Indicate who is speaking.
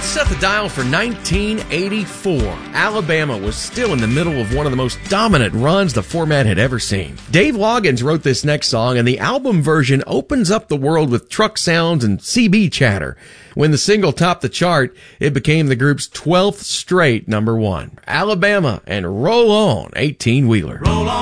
Speaker 1: Let's set the dial for 1984. Alabama was still in the middle of one of the most dominant runs the format had ever seen. Dave Loggins wrote this next song, and the album version opens up the world with truck sounds and CB chatter. When the single topped the chart, it became the group's 12th straight number one. Alabama and Roll On, 18-wheeler.
Speaker 2: Roll on.